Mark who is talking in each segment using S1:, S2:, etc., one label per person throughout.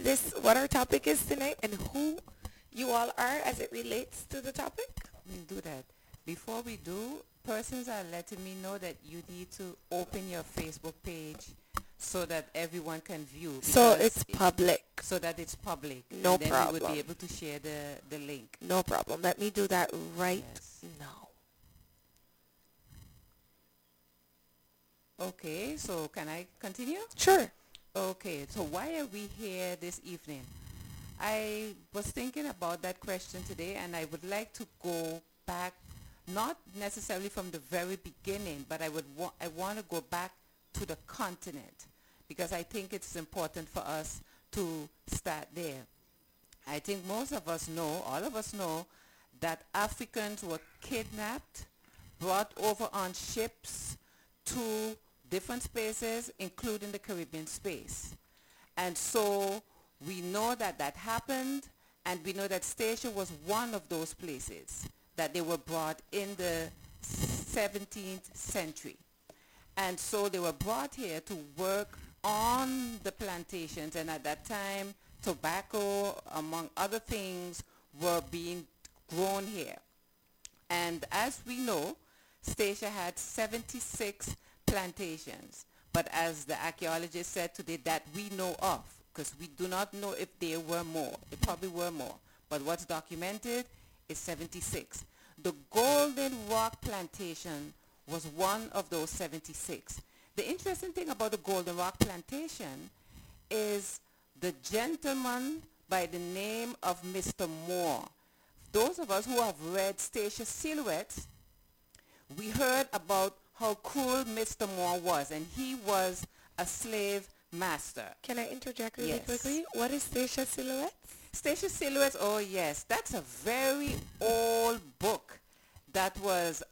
S1: what our topic is tonight and who you all are as it relates to the topic?
S2: We'll do that. Before we do, persons are letting me know that you need to open your Facebook page so that everyone can view.
S1: So it's public.
S2: So that it's public.
S1: No
S2: and then
S1: problem.
S2: we would be able to share the link.
S1: No problem. Let me do that right now.
S2: Okay, so can I continue?
S1: Sure.
S2: Okay, so why are we here this evening? I was thinking about that question today, and I would like to go back, not necessarily from the very beginning, but I want to go back to the continent, because I think it's important for us to start there. I think most of us know, all of us know, that Africans were kidnapped, brought over on ships to different spaces, including the Caribbean space. And so we know that that happened, and we know that Statia was one of those places that they were brought in the 17th century. And so they were brought here to work on the plantations, and at that time, tobacco, among other things, were being grown here. And as we know, Statia had 76 plantations, but as the archaeologists said today, that we know of, because we do not know if there were more. There probably were more, but what's documented is 76. The Golden Rock Plantation was one of those 76. The interesting thing about the Golden Rock Plantation is the gentleman by the name of Mr. Moore. Those of us who have read Statia Silhouettes, we heard about how cruel Mr. Moore was, and he was a slave master.
S1: Can I interject really quickly? What is Statia Silhouettes?
S2: Statia Silhouettes, oh yes, that's a very old book that was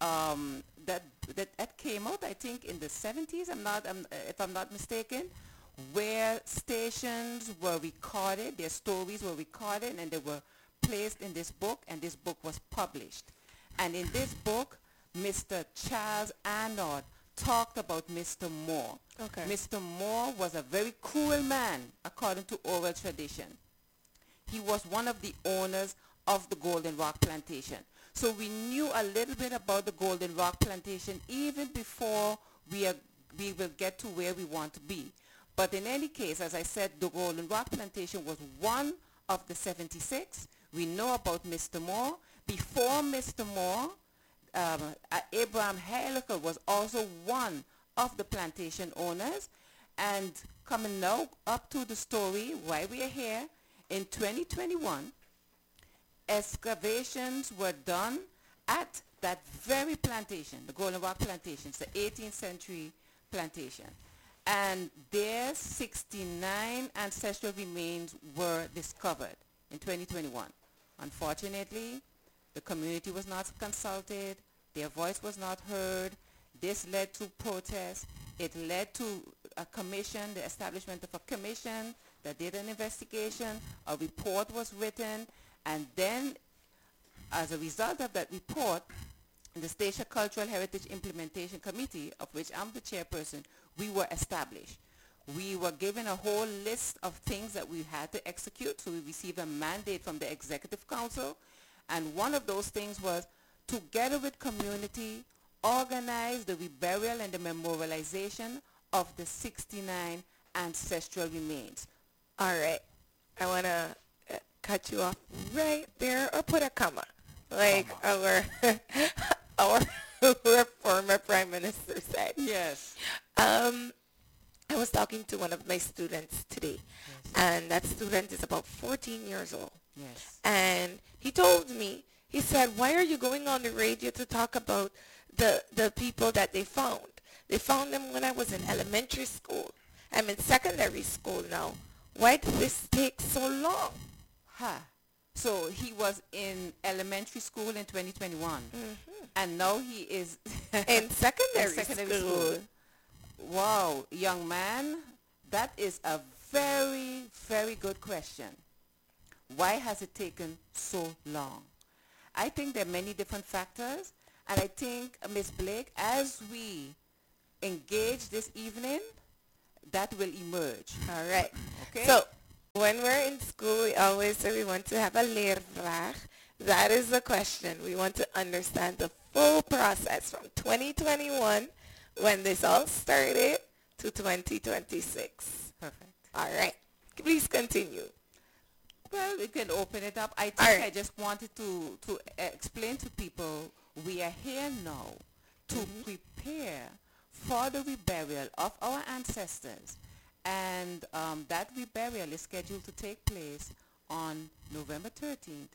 S2: that came out, I think, in the 70s. If I'm not mistaken, where stations were recorded, their stories were recorded, and they were placed in this book, and this book was published. And in this book, Mr. Charles Arnold talked about Mr. Moore.
S1: Okay.
S2: Mr. Moore was a very cruel man, according to oral tradition. He was one of the owners of the Golden Rock Plantation. So we knew a little bit about the Golden Rock Plantation even before we will get to where we want to be. But in any case, as I said, the Golden Rock Plantation was one of the 76. We know about Mr. Moore. Before Mr. Moore, Abraham Helical was also one of the plantation owners. And coming now up to the story, why we are here, in 2021, excavations were done at that very plantation, the Golden Rock Plantation, the 18th century plantation. And their 69 ancestral remains were discovered in 2021. Unfortunately, the community was not consulted, their voice was not heard. This led to protests. It led to a commission, the establishment of a commission that did an investigation. A report was written, and then as a result of that report, the Statia Cultural Heritage Implementation Committee, of which I'm the chairperson, we were established. We were given a whole list of things that we had to execute, so we received a mandate from the Executive Council, and one of those things was, together with community, organize the reburial and the memorialization of the 69 ancestral remains.
S1: All right. I want to cut you off right there, or put a comma, like our our former prime minister said.
S2: Yes.
S1: I was talking to one of my students today, and that student is about 14 years old.
S2: Yes.
S1: And he told me, he said, why are you going on the radio to talk about the people that they found? They found them when I was in elementary school. I'm in secondary school now. Why did this take so long?
S2: So he was in elementary school in 2021, and now he is
S1: in secondary school.
S2: Wow, young man, that is a very, very good question. Why has it taken so long? I think there are many different factors, and I think, Ms. Blake, as we engage this evening, that will emerge.
S1: All right.
S2: Okay.
S1: So When we're in school, we always say we want to have a leervraag. That is the question. We want to understand the full process from 2021, when this all started, to 2026.
S2: Perfect.
S1: All right. Please continue.
S2: Well, we can open it up. I
S1: All
S2: think
S1: right.
S2: I just wanted to explain to people we are here now to prepare for the reburial of our ancestors. And that reburial is scheduled to take place on November 13th,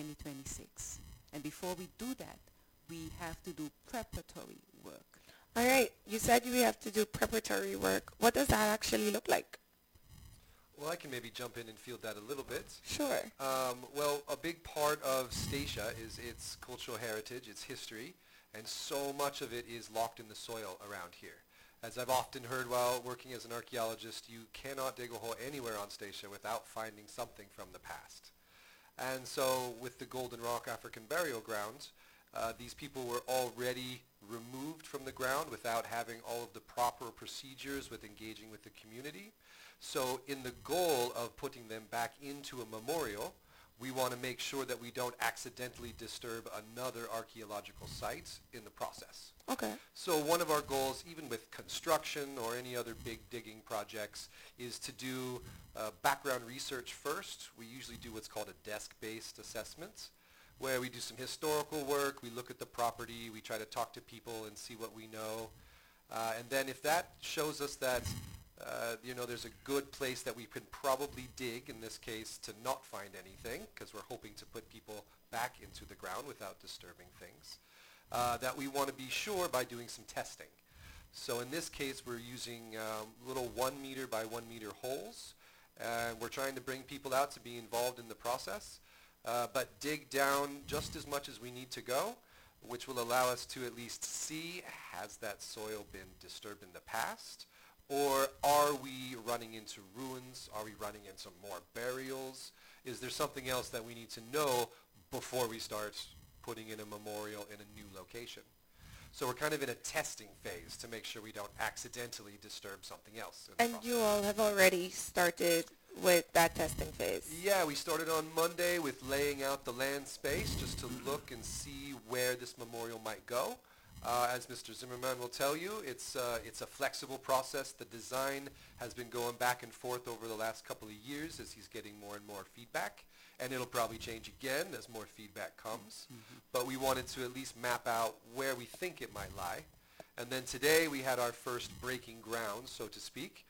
S2: 2026. And before we do that, we have to do preparatory work.
S1: All right. You said we have to do preparatory work. What does that actually look like?
S3: Well, I can maybe jump in and field that a little bit.
S1: Sure.
S3: Well, a big part of Statia is its cultural heritage, its history, and so much of it is locked in the soil around here. As I've often heard while working as an archaeologist, you cannot dig a hole anywhere on Statia without finding something from the past. And so with the Golden Rock African Burial Grounds, these people were already removed from the ground without having all of the proper procedures with engaging with the community. So in the goal of putting them back into a memorial, we want to make sure that we don't accidentally disturb another archaeological site in the process.
S1: Okay.
S3: So one of our goals, even with construction or any other big digging projects, is to do background research first. We usually do what's called a desk-based assessment, where we do some historical work, we look at the property, we try to talk to people and see what we know. And then if that shows us that there's a good place that we could probably dig, in this case, to not find anything, because we're hoping to put people back into the ground without disturbing things, that we want to be sure by doing some testing. So in this case, we're using little 1 meter by 1 meter holes. We're trying to bring people out to be involved in the process, but dig down just as much as we need to go, which will allow us to at least see, has that soil been disturbed in the past? Or are we running into ruins? Are we running into more burials? Is there something else that we need to know before we start putting in a memorial in a new location? So we're kind of in a testing phase to make sure we don't accidentally disturb something else.
S1: And you all have already started with that testing phase?
S3: Yeah, we started on Monday with laying out the land space just to look and see where this memorial might go. As Mr. Zimmerman will tell you, it's a flexible process. The design has been going back and forth over the last couple of years as he's getting more and more feedback. And it'll probably change again as more feedback comes. But we wanted to at least map out where we think it might lie. And then today we had our first breaking ground, so to speak.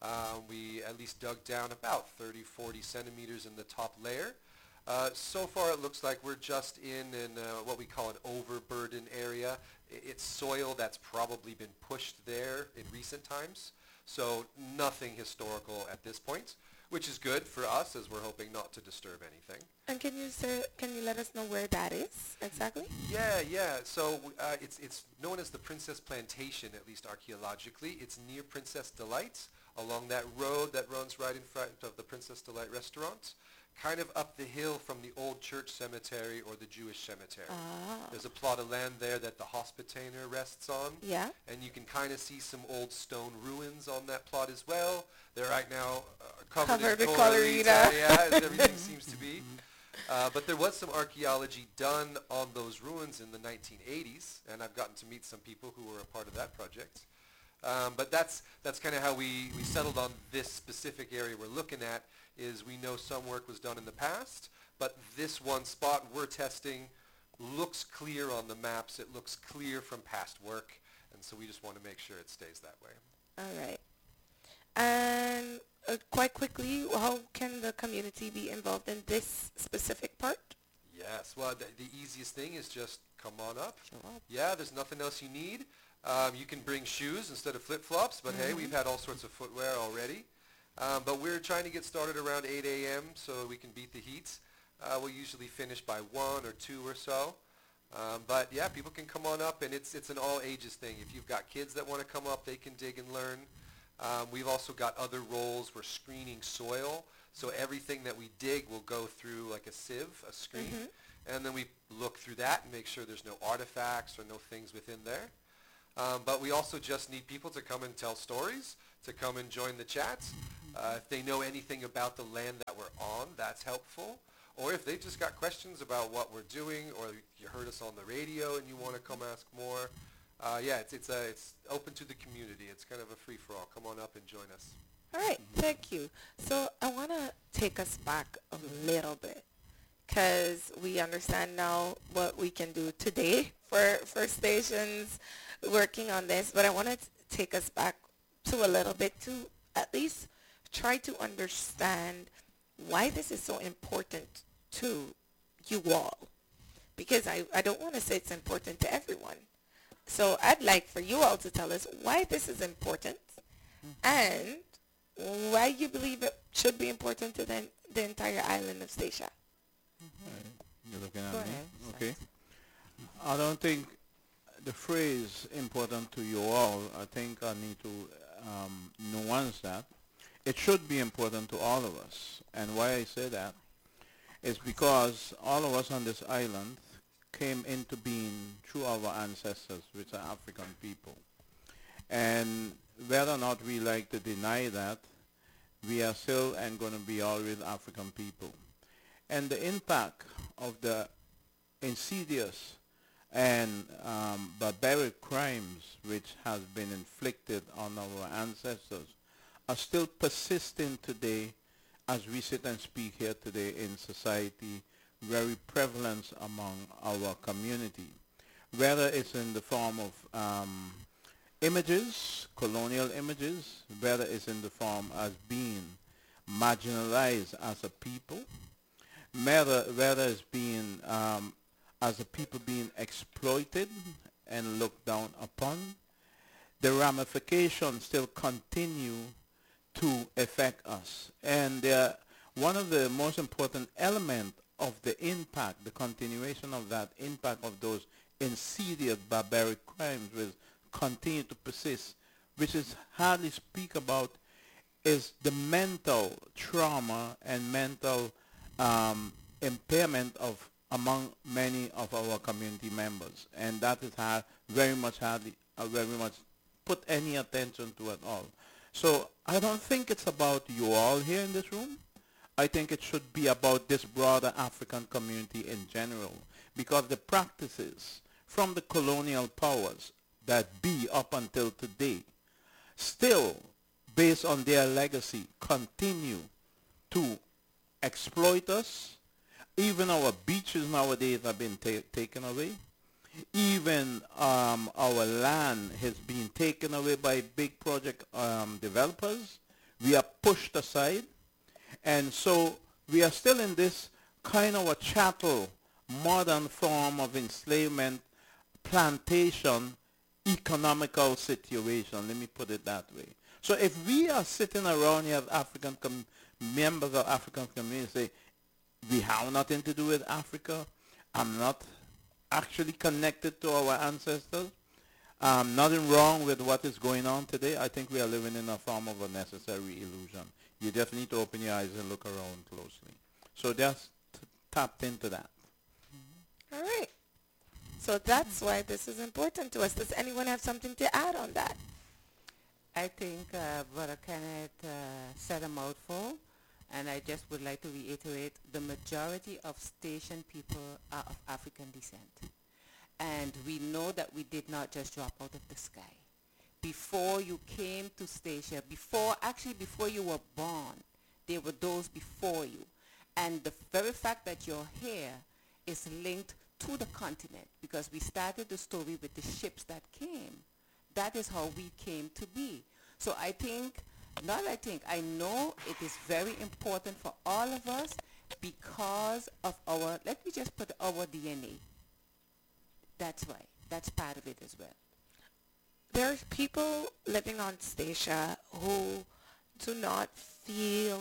S3: We at least dug down about 30, 40 centimeters in the top layer. So far it looks like we're just in what we call an overburden area. It's soil that's probably been pushed there in recent times. So nothing historical at this point, which is good for us as we're hoping not to disturb anything.
S1: And can you let us know where that is exactly?
S3: Yeah. So it's known as the Princess Plantation, at least archaeologically. It's near Princess Delight, along that road that runs right in front of the Princess Delight restaurant, kind of up the hill from the old church cemetery or the Jewish cemetery. There's a plot of land there that the Hospitainer rests on.
S1: Yeah.
S3: And you can kind of see some old stone ruins on that plot as well. They're right now covered in colorita. Yeah, as everything seems to be. But there was some archaeology done on those ruins in the 1980s, and I've gotten to meet some people who were a part of that project. But that's kind of how we settled on this specific area we're looking at. Is we know some work was done in the past, but this one spot we're testing looks clear on the maps. It looks clear from past work, and so we just want to make sure it stays that way.
S1: All right. And quite quickly, how can the community be involved in this specific part?
S3: Yes, well, the easiest thing is just come on up.
S1: Show up.
S3: Yeah, there's nothing else you need. You can bring shoes instead of flip-flops, but hey, we've had all sorts of footwear already. But we're trying to get started around 8 a.m. so we can beat the heat. We'll usually finish by 1 or 2 or so. But yeah, people can come on up, and it's an all ages thing. If you've got kids that want to come up, they can dig and learn. We've also got other roles. We're screening soil. So everything that we dig will go through like a sieve, a screen. And then we look through that and make sure there's no artifacts or no things within there. But we also just need people to come and tell stories, to come and join the chats. If they know anything about the land that we're on, that's helpful. Or if they've just got questions about what we're doing, or you heard us on the radio and you want to come ask more, yeah, it's open to the community. It's kind of a free-for-all. Come on up and join us.
S1: All right, thank you. So I want to take us back a little bit because we understand now what we can do today for stations working on this, but I want to take us back to a little bit to at least try to understand why this is so important to you all, because I don't want to say it's important to everyone. So I'd like for you all to tell us why this is important and why you believe it should be important to the entire island of Statia.
S4: You're looking
S2: Go
S4: at me?
S2: ahead.
S4: Okay. I don't think the phrase important to you all, I think I need to nuance that. It should be important to all of us. And why I say that is because all of us on this island came into being through our ancestors, which are African people. And whether or not we like to deny that, we are still and going to be always African people. And the impact of the insidious and barbaric crimes which has been inflicted on our ancestors are still persisting today as we sit and speak here today in society, very prevalent among our community, whether it's in the form of images, colonial images, whether it's in the form as being marginalized as a people, whether it's being as a people being exploited and looked down upon, the ramifications still continue to affect us. And one of the most important elements of the impact, the continuation of that impact of those insidious barbaric crimes will continue to persist, which is hardly speak about, is the mental trauma and mental impairment of among many of our community members, and that is very much put any attention to at all. So I don't think it's about you all here in this room. I think it should be about this broader African community in general, because the practices from the colonial powers that be up until today still, based on their legacy, continue to exploit us. Even our beaches nowadays have been taken away. Even our land has been taken away by big project developers. We are pushed aside. And so we are still in this kind of a chattel, modern form of enslavement, plantation, economical situation. Let me put it that way. So if we are sitting around here as members of African community, say, we have nothing to do with Africa, I'm not actually connected to our ancestors, nothing wrong with what is going on today, I think we are living in a form of a necessary illusion. You just need to open your eyes and look around closely. So just tapped into that.
S1: All right. So that's why this is important to us. Does anyone have something to add on that?
S2: I think Brother Kenneth said a mouthful, and I just would like to reiterate, the majority of station people are of African descent. And we know that we did not just drop out of the sky. Before you came to Statia, before you were born, there were those before you. And the very fact that you're here is linked to the continent, because we started the story with the ships that came. That is how we came to be. So I know it is very important for all of us because of our, let me just put our DNA. That's why. That's part of it as well.
S1: There's people living on Statia who do not feel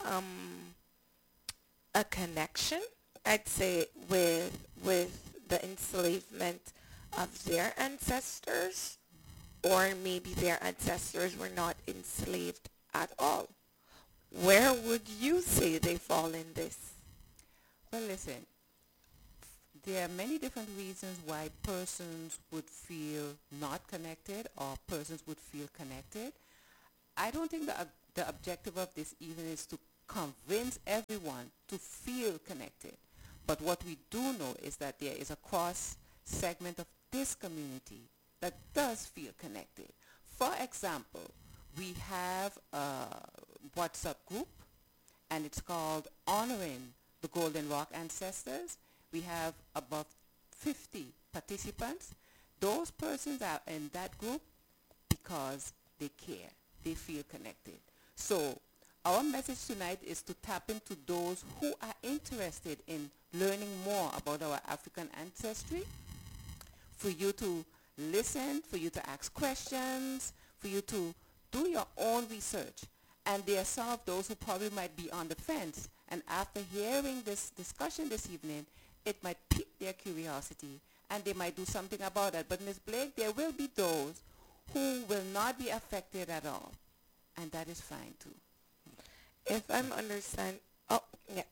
S1: a connection, I'd say, with the enslavement of their ancestors, or maybe their ancestors were not enslaved at all. Where would you say they fall in this?
S2: Well, listen, there are many different reasons why persons would feel not connected or persons would feel connected. I don't think that the objective of this evening is to convince everyone to feel connected. But what we do know is that there is a cross segment of this community that does feel connected. For example, we have a WhatsApp group, and it's called Honoring the Golden Rock Ancestors. We have about 50 participants. Those persons are in that group because they care. They feel connected. So our message tonight is to tap into those who are interested in learning more about our African ancestry, for you to listen, for you to ask questions, for you to do your own research. And there are some of those who probably might be on the fence, and after hearing this discussion this evening, it might pique their curiosity, and they might do something about it. But Ms. Blake, there will be those who will not be affected at all, and that is fine too.
S1: If I'm understand, oh, yeah.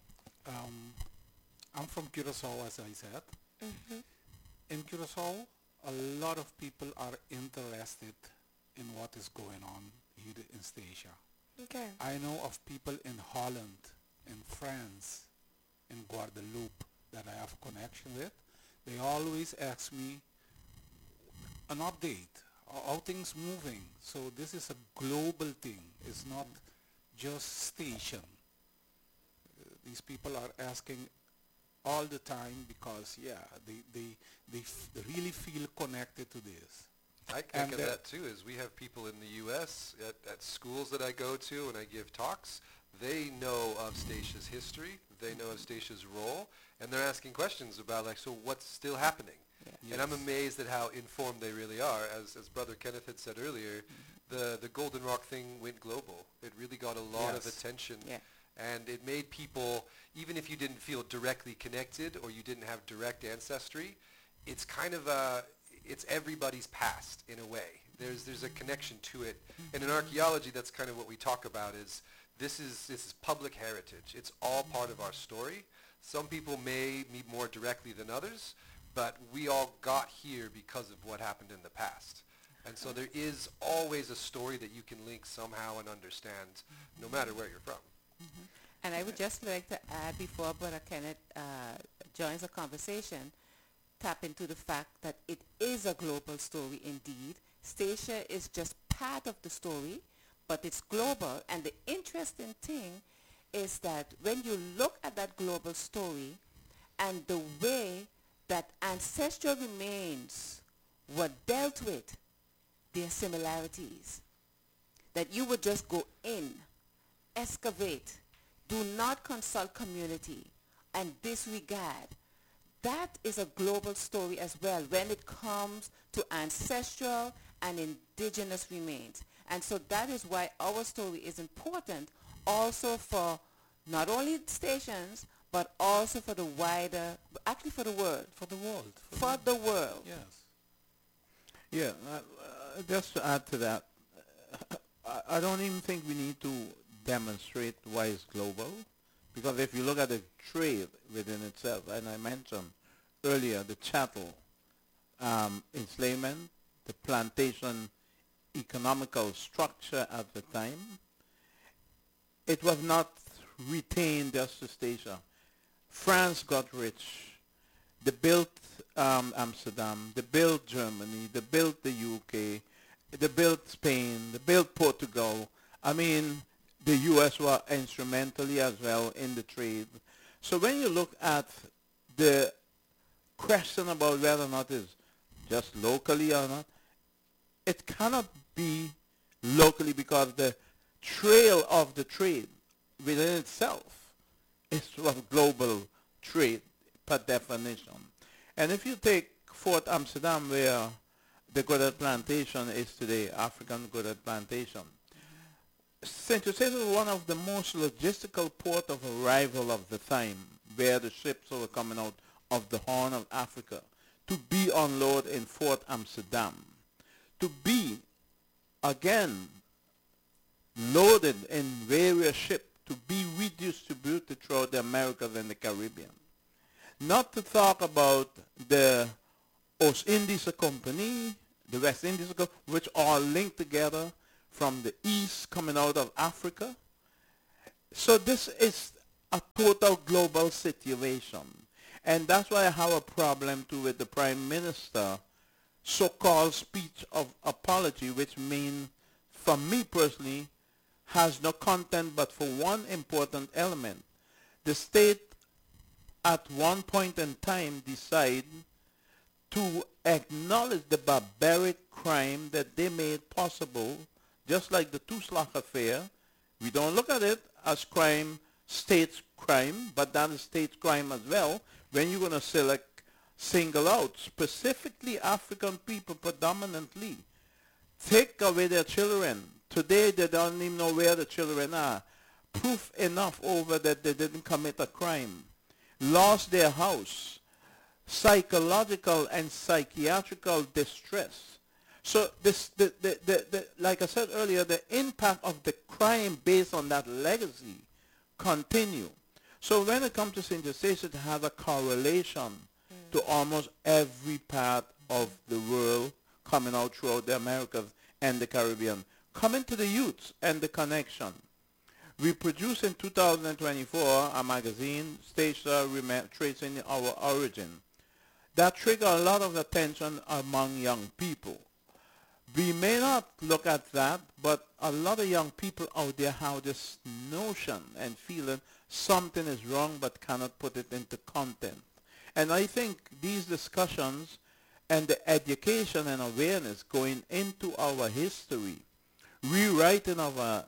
S5: I'm from Curacao, as I said.
S1: Mm-hmm.
S5: In Curacao, a lot of people are interested in what is going on here in Statia.
S1: Okay.
S5: I know of people in Holland, in France, in Guadeloupe that I have connection with. They always ask me an update, how things moving. So this is a global thing. It's not just Station. These people are asking all the time because, yeah, they really feel connected to this.
S3: I get that too, is we have people in the U.S. at schools that I go to and I give talks. They know of Statia's history. They know of Statia's role. And they're asking questions about, like, so what's still happening?
S2: Yeah.
S5: Yes.
S3: And I'm amazed at how informed they really are. As Brother Kenneth had said earlier, the Golden Rock thing went global. It really got a lot of
S5: Yes.
S3: attention.
S2: Yeah.
S3: And it made people, even if you didn't feel directly connected or you didn't have direct ancestry, it's kind of it's everybody's past in a way. There's a connection to it. And in archaeology, that's kind of what we talk about is this is public heritage. It's all part of our story. Some people may meet more directly than others, but we all got here because of what happened in the past. And so there is always a story that you can link somehow and understand, no matter where you're from.
S2: And I would just like to add, before Brother Kenneth joins the conversation, tap into the fact that it is a global story indeed. Statia is just part of the story, but it's global. And the interesting thing is that when you look at that global story and the way that ancestral remains were dealt with, there are similarities. That you would just go in, excavate, do not consult community, and disregard. That is a global story as well when it comes to ancestral and indigenous remains. And so that is why our story is important also for not only stations, but also for the wider, actually for the world.
S5: For the world.
S2: For the world.
S5: Yes.
S4: Yeah, just to add to that, I don't even think we need to demonstrate why it's global, because if you look at the trade within itself, and I mentioned earlier the chattel enslavement, the plantation economical structure at the time, it was not retained just to Statia. France got rich. They built Amsterdam, they built Germany, they built the UK, they built Spain, they built Portugal. I mean, the US were instrumentally as well in the trade. So when you look at the question about whether or not it's just locally or not, it cannot be locally because the trail of the trade within itself is of global trade per definition. And if you take Fort Amsterdam, where the Goddard Plantation is today, African Goddard Plantation, St. Eustatius was one of the most logistical port of arrival of the time, where the ships were coming out of the Horn of Africa to be unloaded in Fort Amsterdam, to be again loaded in various ships to be redistributed throughout the Americas and the Caribbean. Not to talk about the Oost Indies Company, the West Indies Company, which all linked together from the east coming out of Africa. So this is a total global situation. And that's why I have a problem too with the Prime Minister so-called speech of apology, which means, for me personally, has no content but for one important element. The state at one point in time decide to acknowledge the barbaric crime that they made possible, just like the Tuslach affair. We don't look at it as crime, state's crime, but that is state's crime as well. When you're going to single out specifically African people predominantly, take away their children. Today they don't even know where the children are. Proof enough over that they didn't commit a crime. Lost their house. Psychological and psychiatrical distress. So this, like I said earlier, the impact of the crime based on that legacy continue. So when it comes to St. Eustatius, it has a correlation to almost every part of the world coming out throughout the Americas and the Caribbean. Coming to the youths and the connection. We produced in 2024 a magazine, Statia Tracing Our Origin. That triggered a lot of attention among young people. We may not look at that, but a lot of young people out there have this notion and feeling something is wrong but cannot put it into content. And I think these discussions and the education and awareness going into our history, rewriting our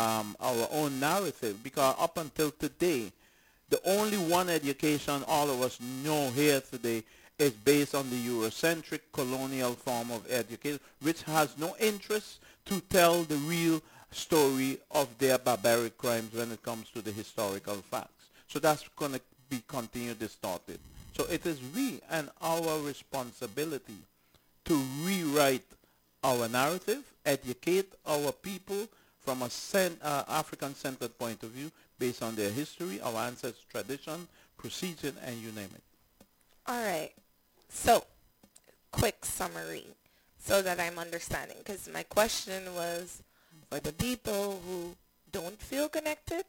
S4: own narrative, because up until today, the only one education all of us know here today is based on the Eurocentric colonial form of education, which has no interest to tell the real story of their barbaric crimes when it comes to the historical facts. So that's going to be continued distorted. So it is we and our responsibility to rewrite our narrative, educate our people from a African-centered point of view based on their history, our ancestors' tradition, procedure, and you name it.
S1: All right. So, quick summary so that I'm understanding, because my question was for the people who don't feel connected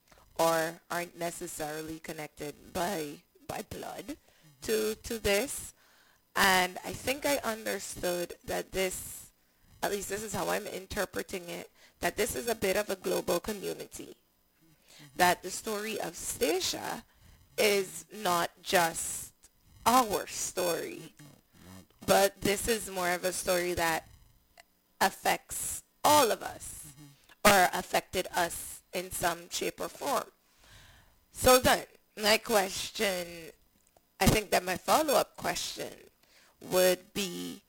S1: or aren't necessarily connected by blood to this. And I think I understood that this, at least this is how I'm interpreting it, that this is a bit of a global community. That the story of Statia is not just our story, but this is more of a story that affects all of us or affected us in some shape or form. So then, my question, I think that my follow-up question would be,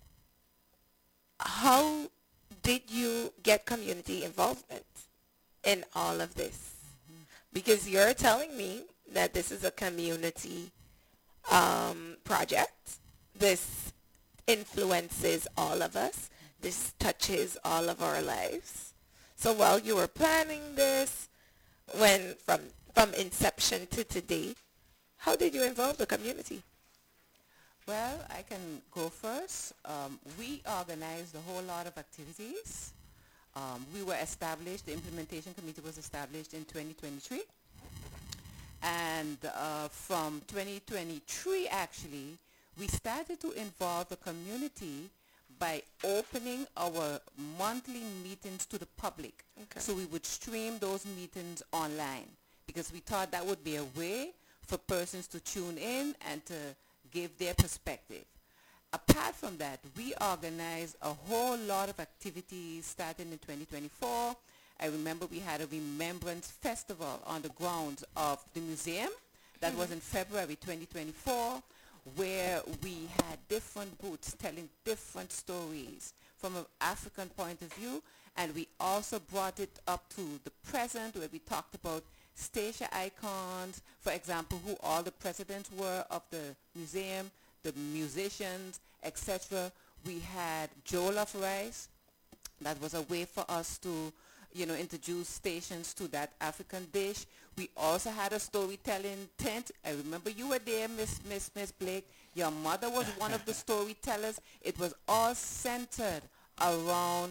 S1: how did you get community involvement in all of this? Because you're telling me that this is a community project. This influences all of us. This touches all of our lives. So while you were planning this, when from inception to today, how did you involve the community?
S2: Well, I can go first. We organized a whole lot of activities. We were established, the implementation committee was established in 2023. And from 2023, actually, we started to involve the community by opening our monthly meetings to the public.
S1: Okay.
S2: So we would stream those meetings online because we thought that would be a way for persons to tune in and to give their perspective. Apart from that, we organized a whole lot of activities starting in 2024. I remember we had a remembrance festival on the grounds of the museum. That was in February 2024, where we had different booths telling different stories from an African point of view. And we also brought it up to the present, where we talked about Statia icons, for example, who all the presidents were of the museum, the musicians, etc. We had jollof rice. That was a way for us to introduce stations to that African dish. We also had a storytelling tent. I remember you were there, Miss Blake. Your mother was one of the storytellers. It was all centered around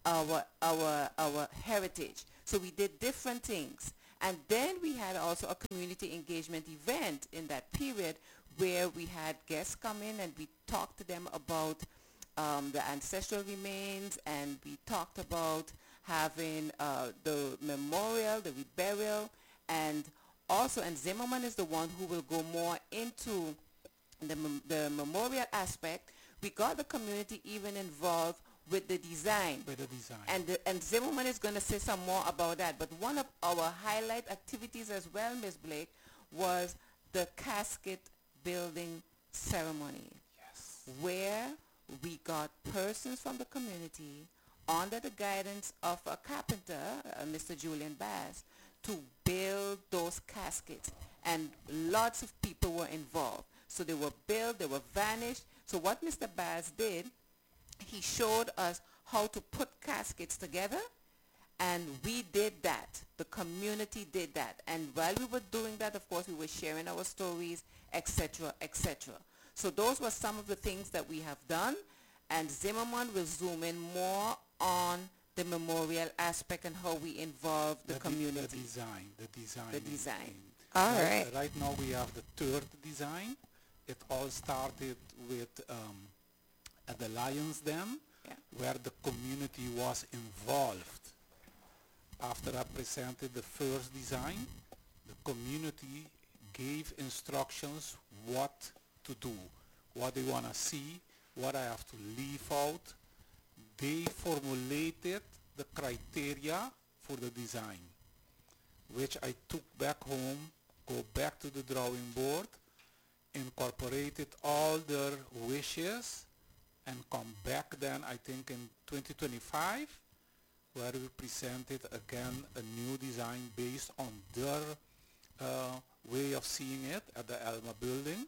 S2: our heritage. So we did different things. And then we had also a community engagement event in that period where we had guests come in and we talked to them about the ancestral remains, and we talked about having the memorial, the reburial, and also, and Zimmerman is the one who will go more into the memorial aspect. We got the community even involved with the design.
S5: With the design.
S2: And Zimmerman is going to say some more about that. But one of our highlight activities as well, Ms. Blake, was the casket building ceremony.
S5: Yes.
S2: Where we got persons from the community under the guidance of a carpenter, Mr. Julian Bass, to build those caskets. And lots of people were involved. So they were built, they were vanished. So what Mr. Bass did, he showed us how to put caskets together, and we did that. The community did that. And while we were doing that, of course, we were sharing our stories, etc., etc. So those were some of the things that we have done, and Zimmerman will zoom in more on the memorial aspect and how we involve the community.
S5: The design.
S1: All right.
S5: Right now we have the third design. It all started with at the Lions Den, where the community was involved. After I presented the first design, the community gave instructions what to do, what they want to see, what I have to leave out. They formulated the criteria for the design, which I took back home, go back to the drawing board, incorporated all their wishes, and come back then, I think in 2025, where we presented again a new design based on their way of seeing it at the Elma building.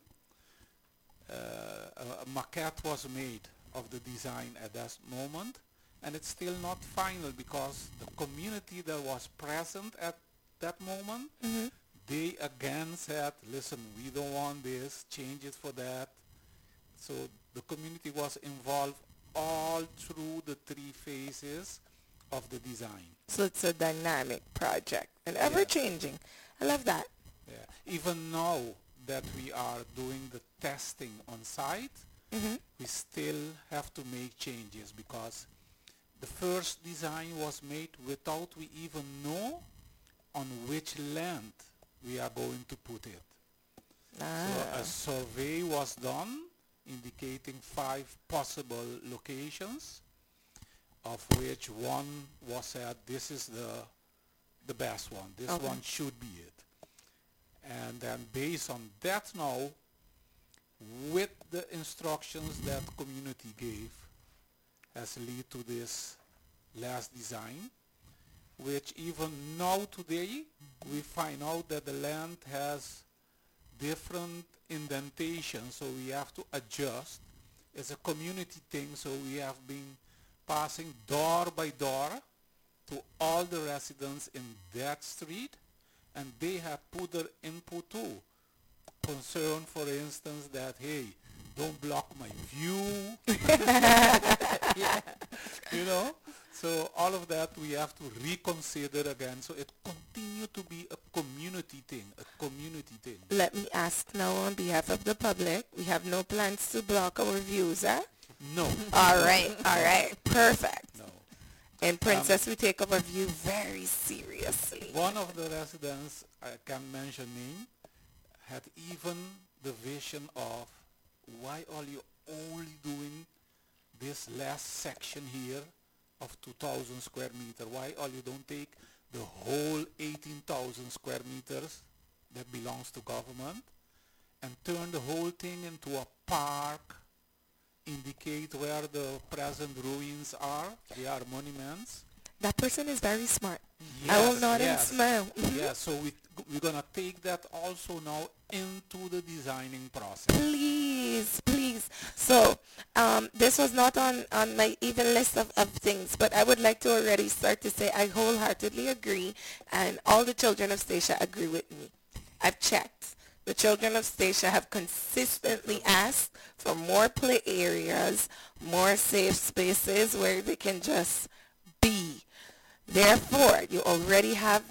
S5: A maquette was made of the design at that moment, and it's still not final because the community that was present at that moment, they again said, listen, we don't want this, change it for that. So the community was involved all through the 3 phases of the design.
S1: So it's a dynamic project and ever-changing. I love that.
S5: Yeah. Even now that we are doing the testing on site, we still have to make changes because the first design was made without we even know on which land we are going to put it. So a survey was done indicating 5 possible locations, of which one was said this is the best one. This one should be it. And then based on that now, with the instructions that community gave, has led to this last design, which even now today we find out that the land has different indentations, so we have to adjust. It's a community thing, so we have been passing door by door to all the residents in that street, and they have put their input too. Concern, for instance, that, hey, don't block my view. You know? So all of that we have to reconsider again. So it continues to be a community thing,
S1: Let me ask now on behalf of the public. We have no plans to block our views, eh?
S5: No.
S1: All right. Perfect.
S5: No.
S1: In Princess, we take our view very seriously.
S5: One of the residents, I can't mention name, had even the vision of why are you only doing this last section here of 2,000 square meter? Why are you don't take the whole 18,000 square meters that belongs to government and turn the whole thing into a park, indicate where the present ruins are, they are monuments.
S1: That person is very smart.
S5: Yes,
S1: I will nod and smile.
S5: Yeah, so we're going to take that also now into the designing process.
S1: Please. So, this was not on my even list of things, but I would like to already start to say I wholeheartedly agree, and all the children of Statia agree with me. I've checked. The children of Statia have consistently asked for more play areas, more safe spaces where they can just B. Therefore, you already have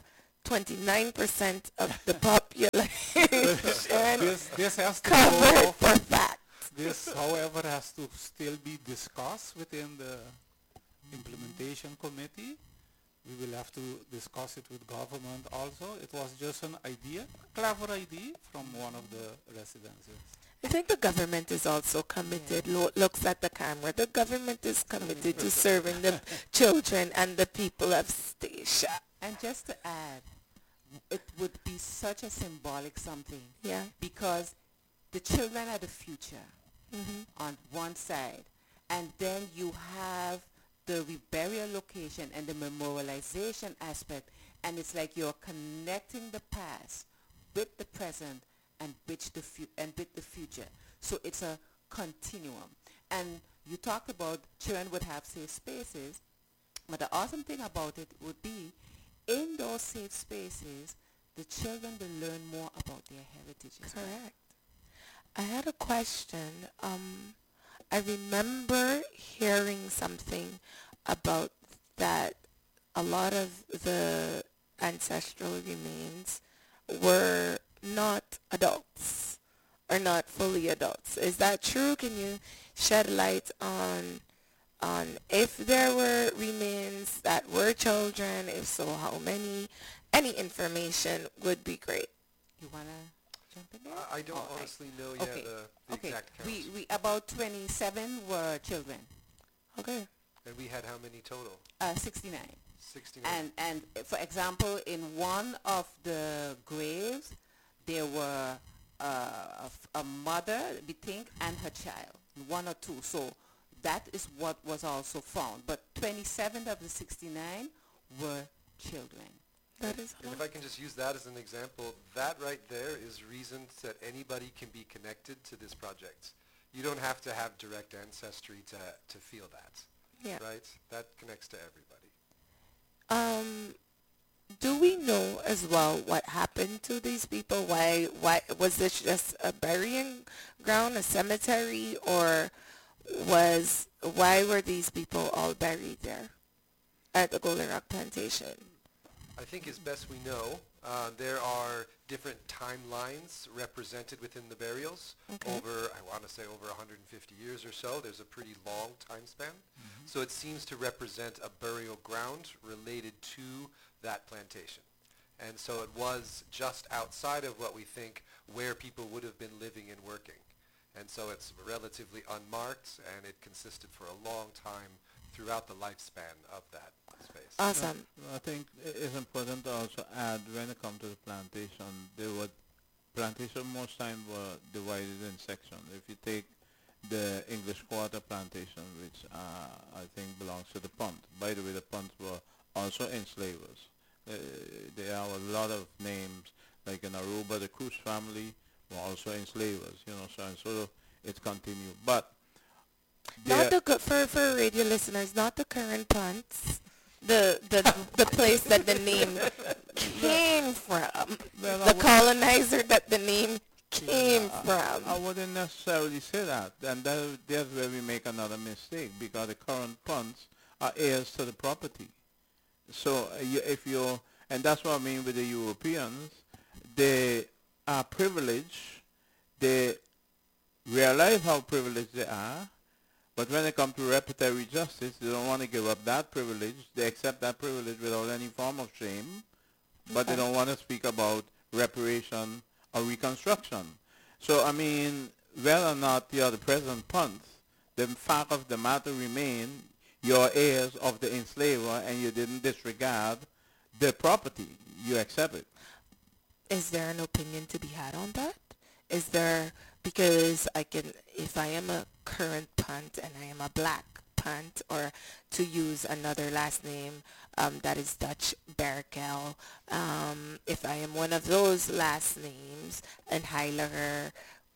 S1: 29% of the population
S5: This has to
S1: covered
S5: go.
S1: for fact.
S5: This, however, has to still be discussed within the implementation committee. We will have to discuss it with government also. It was just an idea, clever idea from one of the residences.
S1: I think the government is also committed, looks at the camera. The government is committed to serving the children and the people of Statia.
S2: And just to add, it would be such a symbolic something.
S1: Yeah.
S2: Because the children are the future on one side. And then you have the burial location and the memorialization aspect. And it's like you're connecting the past with the present and with the future. So it's a continuum. And you talked about children would have safe spaces, but the awesome thing about it would be in those safe spaces, the children will learn more about their heritage.
S1: Correct. I had a question. I remember hearing something about that a lot of the ancestral remains were not adults or not fully adults. Is that true? Can you shed light on if there were remains that were children? If so, how many? Any information would be great.
S2: You want to jump in there?
S3: I don't honestly know yet the exact count.
S2: We about 27 were children.
S1: Okay.
S3: And we had how many total?
S2: 69.
S3: 69.
S2: And for example, in one of the graves, there were a mother, we think, and her child, one or two. So that is what was also found. But 27 of the 69 were children.
S1: That is
S3: and if I can just use that as an example, that right there is reason that anybody can be connected to this project. You don't have to have direct ancestry to feel that.
S1: Yeah.
S3: Right? That connects to everybody.
S1: Do we know as well what happened to these people? Why was this just a burying ground, a cemetery, or why were these people all buried there at the Golden Rock Plantation?
S3: I think as best we know, there are different timelines represented within the burials.
S1: Okay.
S3: Over 150 years or so. There's a pretty long time span. So it seems to represent a burial ground related to that plantation. And so it was just outside of what we think where people would have been living and working. And so it's relatively unmarked, and it consisted for a long time throughout the lifespan of that space.
S1: Awesome.
S4: I think it's important to also add when it comes to the plantation, plantation most time were divided in sections. If you take the English Quarter plantation, which I think belongs to the Punt. By the way, the Punt were also enslavers. There are a lot of names, like in Aruba, the Cruz family were also enslavers, so it's continued. But
S1: not for radio listeners, not the current Punts, the place that the name came from, the colonizer that the name came from.
S4: I wouldn't necessarily say that, and that's where we make another mistake, because the current Punts are heirs to the property. So and that's what I mean with the Europeans. They are privileged. They realize how privileged they are, but when it comes to reparatory justice, they don't want to give up that privilege. They accept that privilege without any form of shame, but they don't want to speak about reparation or reconstruction. So, I mean, whether or not you're the present Punt, the fact of the matter remains, you're heirs of the enslaver, and you didn't disregard the property. You accept it.
S1: Is there an opinion to be had on that? Is there, because if I am a current Punt and I am a black Punt, or to use another last name that is Dutch Berkel, if I am one of those last names and Heilerer,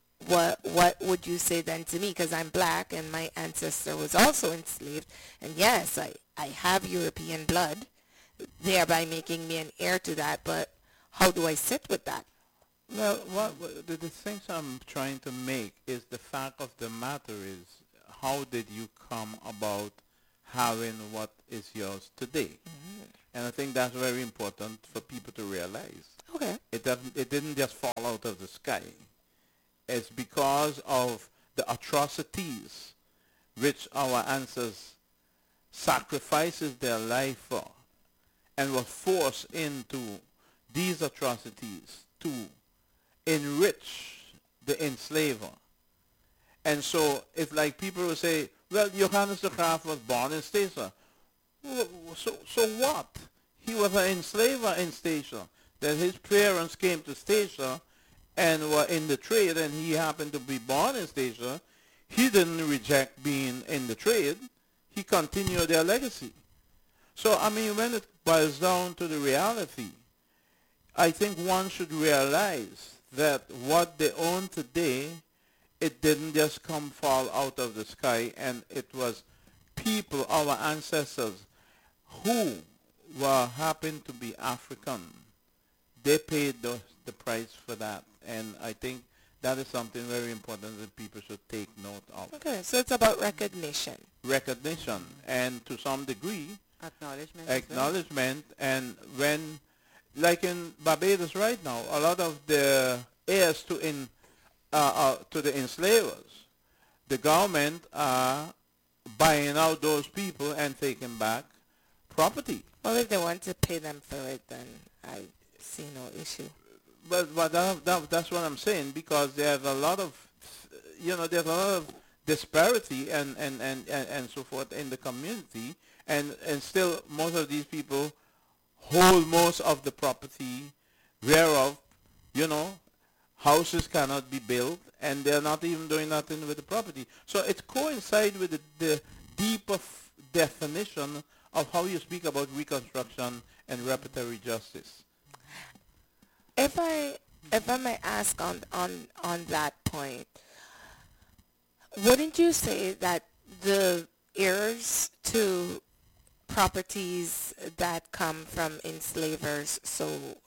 S1: what would you say then to me? Because I'm black and my ancestor was also enslaved, and yes, I have European blood, thereby making me an heir to that, but how do I sit with that?
S4: Well, the things I'm trying to make is the fact of the matter is, how did you come about having what is yours today. And I think that's very important for people to realize.
S1: Okay.
S4: It didn't just fall out of the sky. It's because of the atrocities which our ancestors sacrifices their life for and was forced into these atrocities to enrich the enslaver. And so it's like people will say, well, Johannes de Graaf was born in Statia. So what? He was an enslaver in Statia. That his parents came to Statia and were in the trade, and he happened to be born in Statia. He didn't reject being in the trade. He continued their legacy. So, I mean, when it boils down to the reality, I think one should realize that what they own today, it didn't just fall out of the sky, and it was people, our ancestors, who happened to be African. They paid the price for that, and I think that is something very important that people should take note of.
S1: Okay, so it's about recognition.
S4: Recognition, and to some degree,
S2: Acknowledgement.
S4: acknowledgement. And when, like in Barbados right now, a lot of the heirs to the enslavers, the government are buying out those people and taking back property.
S1: Well, if they want to pay them for it, then I see no issue.
S4: But that's what I'm saying, because there's a lot of, there's a lot of disparity and so forth in the community, and still most of these people hold most of the property, whereof, houses cannot be built, and they're not even doing nothing with the property. So it coincides with the deeper definition of how you speak about reconstruction and reparatory justice.
S1: If I may ask on that point, wouldn't you say that the heirs to properties that come from enslavers, so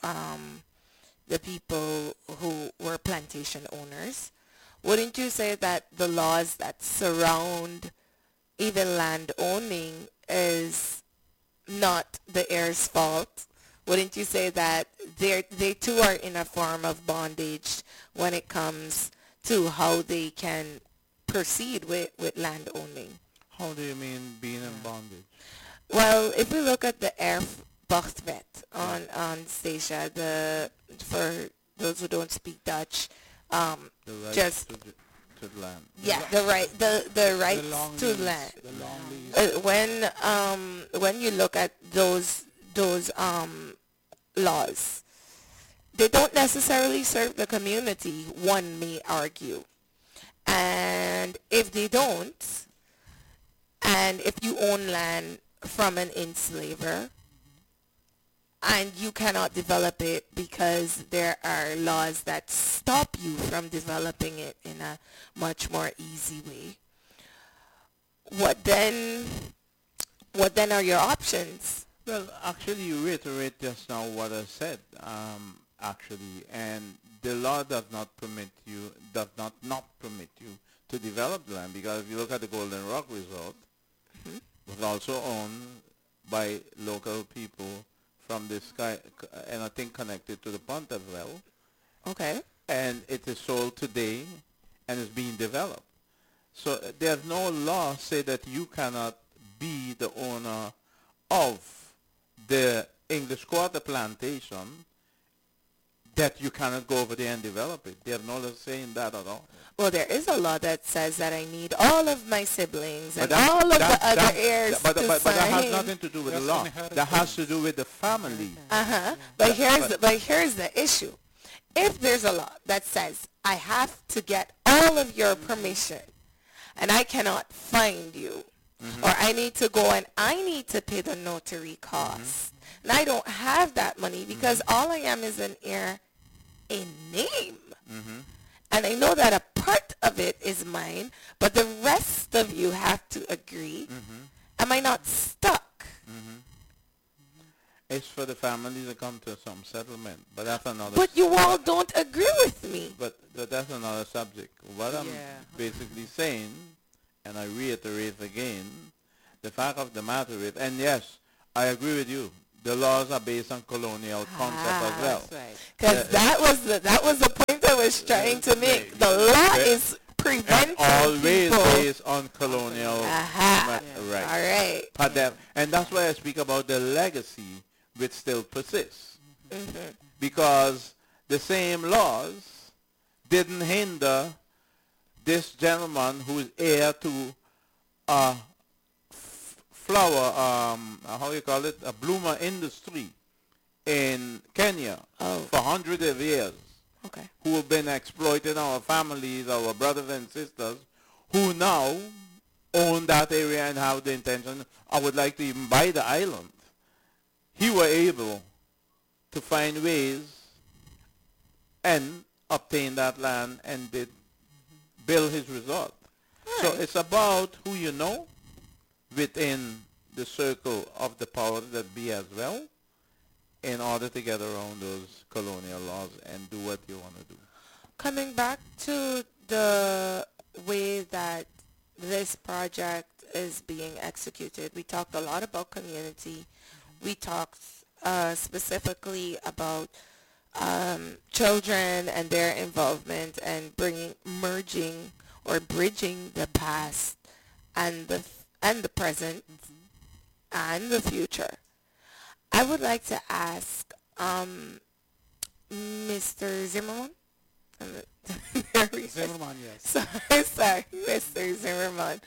S1: the people who were plantation owners, wouldn't you say that the laws that surround even land owning is not the heir's fault? Wouldn't you say that they too are in a form of bondage when it comes to how they can proceed with land owning?
S4: How do you mean being in bondage?
S1: Well, if we look at the Erfpachtwet on Statia, for those who don't speak Dutch,
S4: The right
S1: just
S4: to the land.
S1: yeah, the rights
S5: long
S1: to
S5: lease,
S1: land.
S5: the long lease.
S1: When you look at those laws, they don't necessarily serve the community, one may argue. And if they don't, and if you own land from an enslaver and you cannot develop it because there are laws that stop you from developing it in a much more easy way, what then are your options?
S4: Well, actually, you reiterate just now what I said, actually, and the law does not not permit you to develop the land, because if you look at the Golden Rock Resort,
S1: Mhm.
S4: was also owned by local people from the sky, and I think connected to the pond as well,
S1: Okay.
S4: and it is sold today and is being developed. So there's no law say that you cannot be the owner of the English Quarter plantation, that you cannot go over there and develop it. There's no law saying that at all.
S1: Well, there is a law that says that I need all of my siblings and
S4: But
S1: all of the other heirs
S4: but
S1: to
S4: that has
S1: sign.
S4: nothing to do with the
S5: That's
S4: law.
S5: inheritance.
S4: That has to do with the family.
S1: But here's the issue. If there's a law that says I have to get all of your permission, and I cannot find you, or I need to go and I need to pay the notary costs, and I don't have that money because all I am is an heir in name. And I know that a part of it is mine, but the rest of you have to agree. Am I not stuck?
S4: It's for the family to come to some settlement, but that's another.
S1: But you all don't agree with me.
S4: But that's another subject. What I'm
S2: Yeah.
S4: basically saying, and I reiterate again, The fact of the matter is, and yes, I agree with you. The laws are based on colonial concept as well.
S2: That's right.
S1: Because that was the point I was trying to make. The law is
S4: And
S1: preventing
S4: always
S1: people.
S4: based on colonial.
S1: Aha.
S4: Right.
S1: All right.
S4: But and that's why I speak about the legacy which still persists. Because the same laws didn't hinder this gentleman who is heir to a flower, how you call it, a bloomer industry in Kenya for hundreds of years,
S1: Okay.
S4: who have been exploiting our families, our brothers and sisters, who now own that area and have the intention, I would like to even buy the island. He were able to find ways and obtain that land and did build his resort. So
S1: Right.
S4: it's about who you know within the circle of the powers that be as well, in order to get around those colonial laws and do what you want to do.
S1: Coming back to the way that this project is being executed, we talked a lot about community. We talked specifically about children and their involvement and merging or bridging the past and the present and the future. I would like to ask Mr. Zimmerman. There we go.
S5: Zimmerman, yes.
S1: Sorry, Mr. Zimmerman.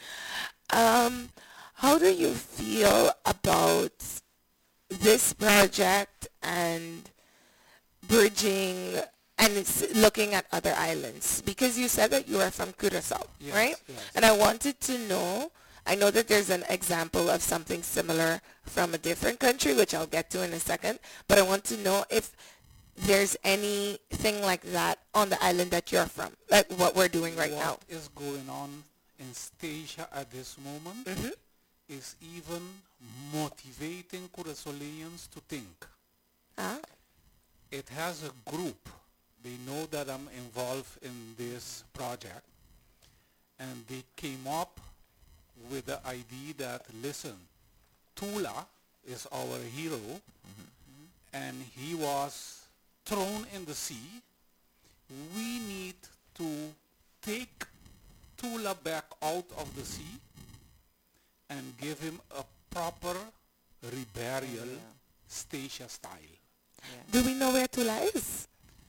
S1: How do you feel about this project and bridging and looking at other islands? Because you said that you are from Curaçao,
S5: Yes,
S1: right?
S5: yes.
S1: And I wanted to know, I know that there's an example of something similar from a different country, which I'll get to in a second, but I want to know if there's anything like that on the island that you're from, like what we're doing right now.
S5: What is going on in Stasia at this moment
S1: Mm-hmm.
S5: is even motivating Curaçaoleans to think.
S1: Ah,
S5: It has a group. They know that I'm involved in this project, and they came up with the idea that, listen, Tula is our hero, and he was thrown in the sea. We need to take Tula back out of the sea and give him a proper reburial, Stasia style.
S1: do we know where Tula is?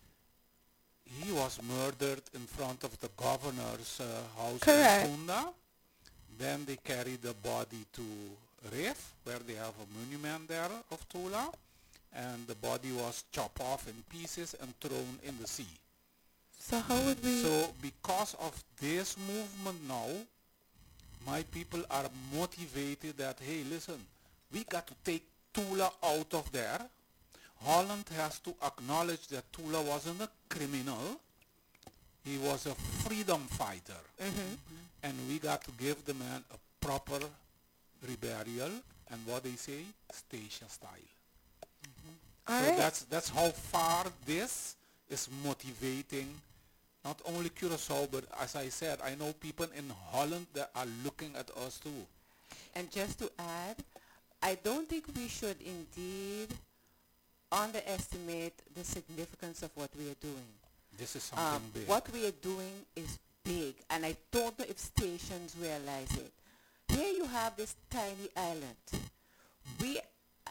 S5: He was murdered in front of the governor's house
S1: Correct.
S5: in Kunda. Then they carried the body to Reef, where they have a monument there of Tula, and the body was chopped off in pieces and thrown in the sea.
S1: So how would we...
S5: So because of this movement now, my people are motivated that, hey, listen, we got to take Tula out of there. Holland has to acknowledge that Tula wasn't a criminal. He was a freedom fighter. And we got to give the man a proper reburial and what they say, Stasia style.
S1: All
S5: So
S1: right.
S5: that's how far this is motivating not only Curaçao, but as I said, I know people in Holland that are looking at us too.
S2: And just to add, I don't think we should indeed underestimate the significance of what we are doing.
S5: This is something big.
S2: What we are doing is big, and I don't know if stations realize it. Here you have this tiny island. We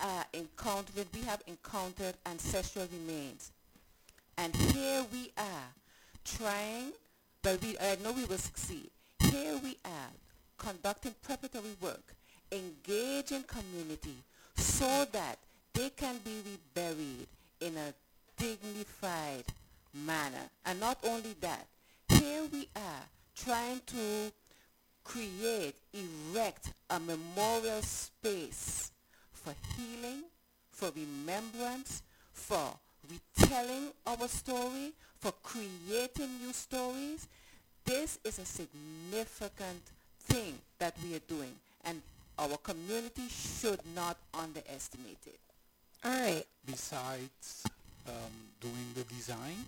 S2: have encountered ancestral remains. And here we are trying, but I know we will succeed. Here we are conducting preparatory work, engaging community so that they can be reburied in a dignified manner. And not only that, here we are trying to erect a memorial space for healing, for remembrance, for retelling our story, for creating new stories. This is a significant thing that we are doing, and our community should not underestimate it.
S1: All right.
S5: Besides doing the design,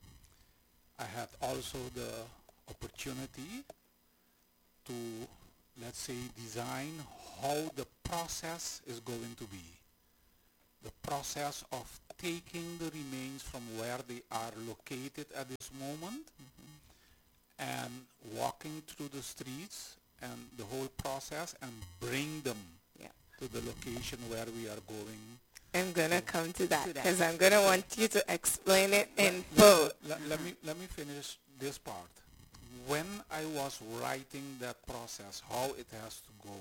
S5: I had also the opportunity to let's say, design how the process is going to be. The process of taking the remains from where they are located at this moment and walking through the streets and the whole process and bring them to the location where we are going.
S1: I'm going to come to that because I'm going to want you to explain it in full.
S5: Let me finish this part. When I was writing that process, how it has to go,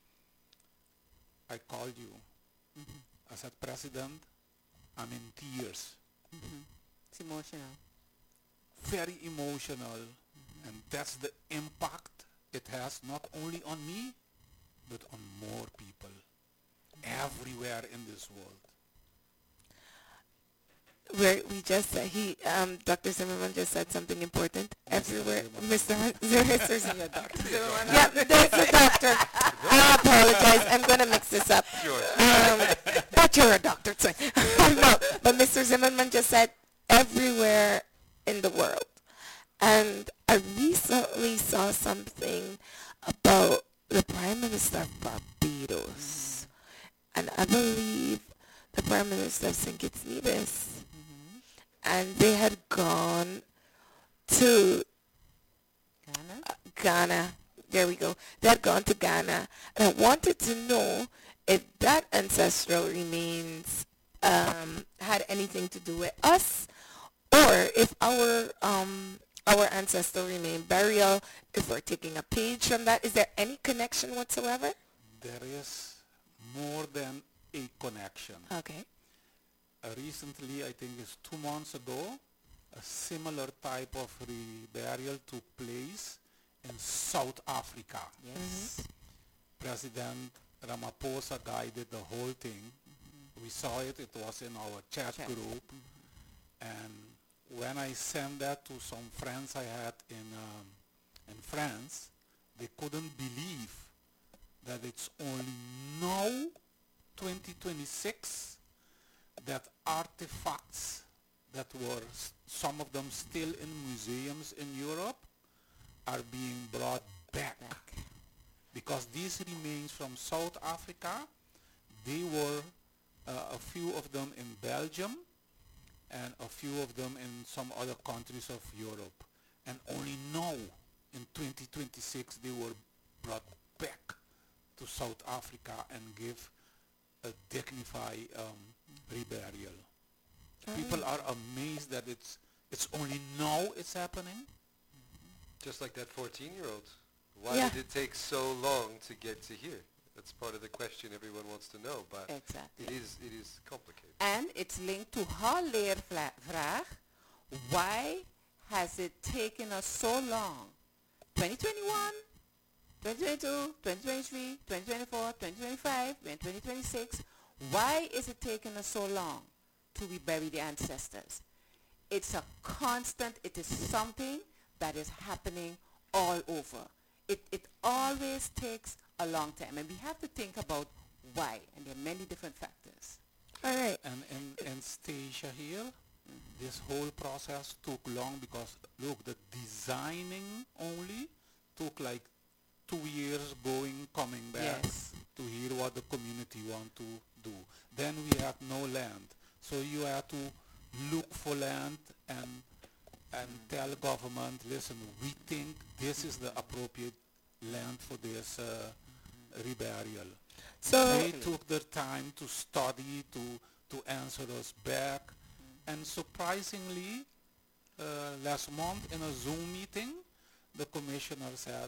S5: I called you. I said, President, I'm in tears.
S2: It's emotional.
S5: Very emotional. And that's the impact it has not only on me, but on more people everywhere in this world.
S1: We just said Dr. Zimmerman just said something important. Everywhere, Mr. Zimmerman. Yeah, there's the doctor. I apologize. I'm going to mix this up. But you're a doctor, too. No, but Mr. Zimmerman just said everywhere in the world. And I recently saw something about the Prime Minister of Barbados. And I believe the Prime Minister of St. Kitts Nevis. And they had gone to Ghana. There we go. They had gone to Ghana. And I wanted to know if that ancestral remains had anything to do with us, or if our ancestral remain burial, if we're taking a page from that. Is there any connection whatsoever?
S5: There is more than a connection.
S1: Okay.
S5: Recently, I think it's 2 months ago, a similar type of burial took place in South Africa.
S2: Yes.
S5: President Ramaphosa guided the whole thing. We saw it. It was in our chat group. And when I sent that to some friends I had in France, they couldn't believe that it's only now, 2026, that artifacts that were some of them still in museums in Europe are being brought back. Because these remains from South Africa, they were a few of them in Belgium and a few of them in some other countries of Europe. And only now, in 2026, they were brought back to South Africa and give a dignified reburial. People are amazed that it's only now it's happening.
S3: Just like that 14-year-old. Why did it take so long to get to here? That's part of the question everyone wants to know, but
S2: exactly.
S3: it is complicated.
S2: And it's linked to her later vraag, why has it taken us so long? 2021, 2022, 2023, 2024, 2025, and 2026. Why is it taking us so long to bury the ancestors? It's a constant, it is something that is happening all over. It always takes a long time, and we have to think about why, and there are many different factors.
S1: All right.
S5: And in Stasia here, this whole process took long because, look, the designing only took like 2 years going, coming back to hear what the community want to do. Then we had no land. So you had to look for land and tell government, listen, we think this is the appropriate land for this reburial.
S1: So
S5: they took their time to study, to answer us back. And surprisingly, last month in a Zoom meeting, the commissioner said,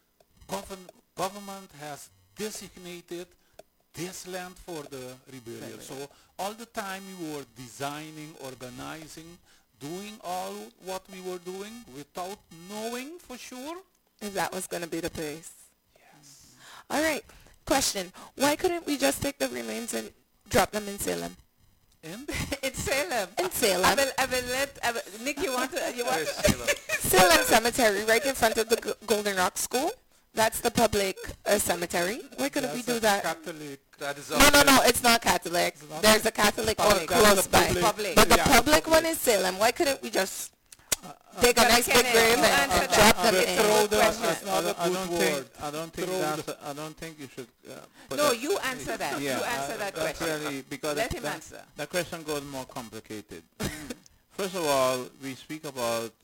S5: government has designated this land for the reburial. So all the time we were designing, organizing, doing all what we were doing without knowing for sure
S1: if that was going to be the place.
S5: Yes.
S1: All right. Question. Why couldn't we just take the remains and drop them in Salem?
S5: In?
S2: In Salem.
S1: In Salem.
S2: Nick, you want
S3: Where's Salem?
S1: Salem Cemetery, right in front of the Golden Rock School. That's the public cemetery. Why couldn't we do that?
S5: Catholic.
S3: That is
S1: No, it's not Catholic. There's a Catholic one
S5: Public.
S1: close by.
S2: Public.
S1: But the
S5: Yeah,
S1: public
S5: public.
S1: one is Salem. Why couldn't we just dig a
S2: but
S1: nice big
S2: Kenneth,
S1: grave
S2: you
S1: and
S2: answer
S1: drop
S2: that.
S1: them
S2: It's
S1: in.
S2: a good
S5: Throw
S2: question.
S5: them is not a good word.
S4: I don't think you should. Put
S2: No,
S4: that-
S2: you answer that.
S4: Yeah,
S2: You answer that
S4: that's
S2: question.
S4: really because
S2: Let him answer.
S4: that question goes more complicated. First of all, we speak about